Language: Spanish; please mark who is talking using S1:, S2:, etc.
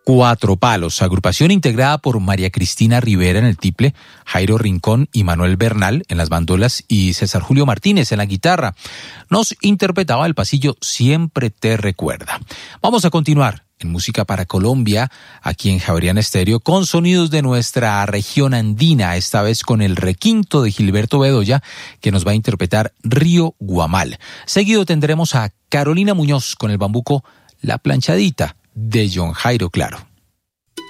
S1: Cuatro Palos, agrupación integrada por María Cristina Rivera en el tiple, Jairo Rincón y Manuel Bernal en las bandolas y César Julio Martínez en la guitarra. Nos interpretaba el pasillo Siempre te recuerda. Vamos a continuar en Música para Colombia, aquí en Javeriana Estéreo, con sonidos de nuestra región andina, esta vez con el requinto de Gilberto Bedoya, que nos va a interpretar Río Guamal. Seguido tendremos a Carolina Muñoz con el bambuco La Planchadita, de John Jairo Claro.